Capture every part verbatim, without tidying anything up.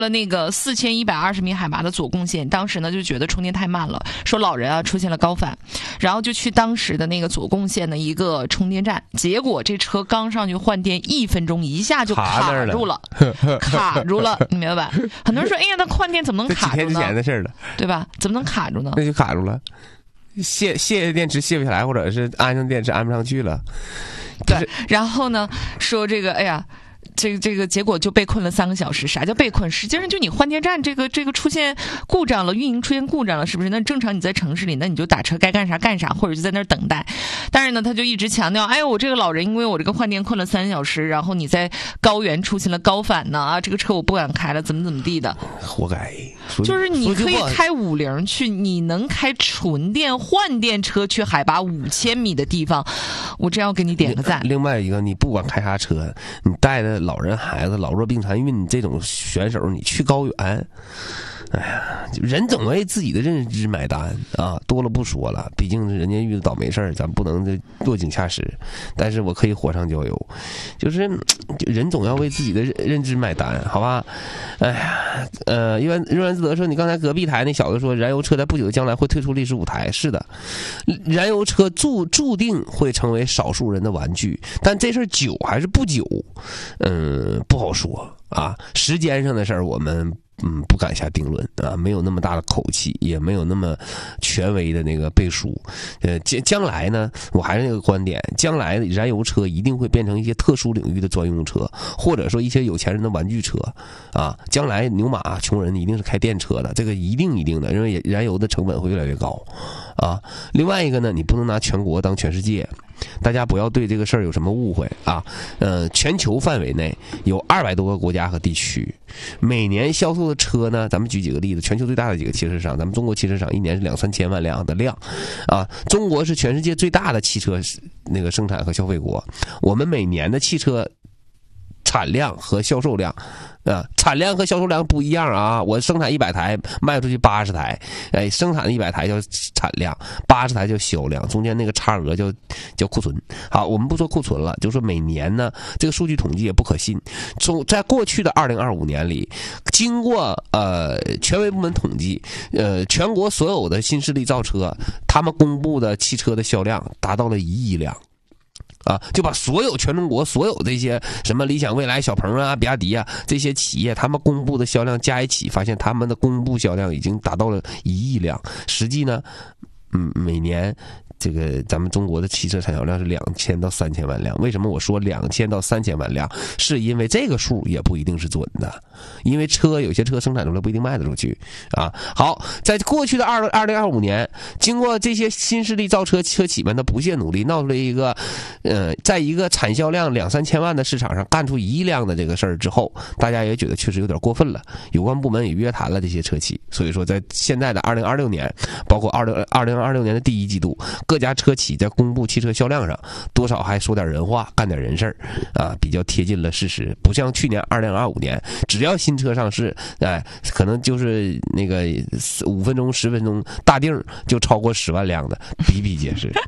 了那个四千一百二十米海拔的左贡县，当时呢就觉得充电太慢了，说老人啊出现了高反，然后就去当时的那个左贡县的一个充电站，结果这车刚上去换电一分钟，一下就卡住了，卡住了，你明白吧？很多人说，哎呀，那换电怎么能卡住呢？ 几天之前的事了， 对吧？怎么能卡住呢？ 那就卡住了，卸卸电池卸不下来，或者是安上电池安不上去了。 对，然后呢，说这个，哎呀。这个这个结果就被困了三个小时。啥叫被困？实际上就你换电站这个这个出现故障了，运营出现故障了，是不是？那正常你在城市里，那你就打车该干啥干啥，或者就在那儿等待。但是呢，他就一直强调，哎呦，我这个老人因为我这个换电困了三小时，然后你在高原出现了高反呢，啊，这个车我不敢开了，怎么怎么地的， 活该。 就是你可以开五菱去，你能开纯电换电车去海拔五千米的地方，我真要给你点个赞。 另外一个，你不管开啥车，你带着老人、孩子、老弱病残孕这种选手，你去高原，哎呀，人总为自己的认知买单啊！多了不说了，毕竟人家遇到倒霉事儿，咱不能落井下石。但是我可以火上浇油，就是人总要为自己的认知买单，好吧？哎呀，呃，因为热然自得说，你刚才隔壁台那小子说，燃油车在不久的将来会退出历史舞台。是的，燃油车注注定会成为少数人的玩具，但这事儿久还是不久，嗯，不好说啊。时间上的事儿，我们。嗯，不敢下定论啊，没有那么大的口气，也没有那么权威的那个背书。呃，将将来呢，我还是那个观点，将来燃油车一定会变成一些特殊领域的专用车，或者说一些有钱人的玩具车啊。将来牛马穷人一定是开电车的，这个一定一定的，因为燃油的成本会越来越高啊。另外一个呢，你不能拿全国当全世界。大家不要对这个事儿有什么误会啊！呃，全球范围内有二百多个国家和地区，每年销售的车呢，咱们举几个例子，全球最大的几个汽车市场，咱们中国汽车市场一年是两三千万辆的量，啊，中国是全世界最大的汽车那个生产和消费国，我们每年的汽车产量和销售量。啊，产量和销售量不一样啊！我生产一百台，卖出去八十台，哎，生产的一百台叫产量，八十台叫销量，中间那个差额叫叫库存。好，我们不说库存了，就说每年呢，这个数据统计也不可信。从在过去的二零二五年里，经过呃权威部门统计，呃，全国所有的新势力造车，他们公布的汽车的销量达到了一亿辆。啊，就把所有全中国所有这些什么理想、未来、小鹏啊、比亚迪啊这些企业，他们公布的销量加一起，发现他们的公布销量已经达到了一亿辆。实际呢，嗯，每年这个咱们中国的汽车产销量是两千到三千万辆。为什么我说两千到三千万辆？是因为这个数也不一定是准的，因为车有些车生产出来不一定卖得出去啊。好，在过去的二二零二五年，经过这些新势力造车车企们的不懈努力，闹出了一个，呃，在一个产销量两三千万的市场上干出一亿辆的这个事儿之后，大家也觉得确实有点过分了，有关部门也约谈了这些车企。所以说，在现在的二零二六年，包括二零二零二六年的第一季度。各家车企在公布汽车销量上，多少还说点人话，干点人事儿，啊，比较贴近了事实。不像去年二零二五年，只要新车上市，哎，可能就是那个五分钟、十分钟大定就超过十万辆的，比比皆是。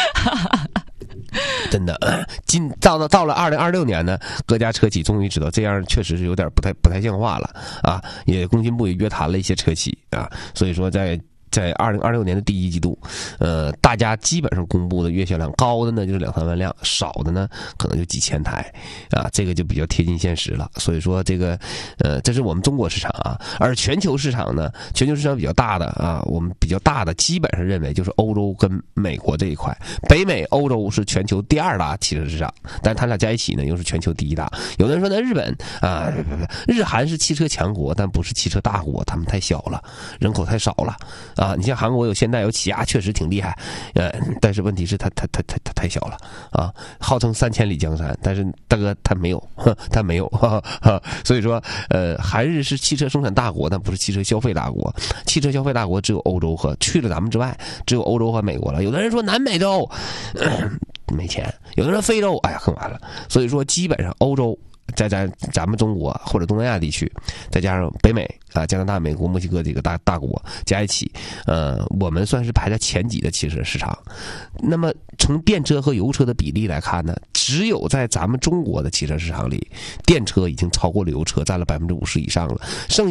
真的，今到了到了二零二六年呢，各家车企终于知道这样确实是有点不太不太像话了啊！也工信部也约谈了一些车企啊，所以说在。在二零二六年的第一季度，呃，大家基本上公布的月销量高的呢就是两三万辆，少的呢可能就几千台，啊，这个就比较贴近现实了。所以说这个，呃，这是我们中国市场啊，而全球市场呢，全球市场比较大的啊，我们比较大的基本上认为就是欧洲跟美国这一块，北美、欧洲是全球第二大汽车市场，但他俩加一起呢又是全球第一大。有的人说呢，日本啊，日韩是汽车强国，但不是汽车大国，他们太小了，人口太少了。啊，你像韩国有现代有起亚，确实挺厉害，呃，但是问题是它它它它它太小了啊，号称三千里江山，但是大哥他没有，他没有，哈哈，所以说，呃，韩日是汽车生产大国，但不是汽车消费大国。汽车消费大国只有欧洲和去了咱们之外，只有欧洲和美国了。有的人说南美洲、呃、没钱，有的人说非洲，哎呀，更完了。所以说，基本上欧洲。 在咱咱们中国或者东南亚地区，再加上北美啊、加拿大、美国、墨西哥这个大大国加一起，呃，我们算是排在前几的汽车市场。那么从电车和油车的比例来看呢，只有在咱们中国的汽车市场里，电车已经超过了油车，占了百分之五十以上了。剩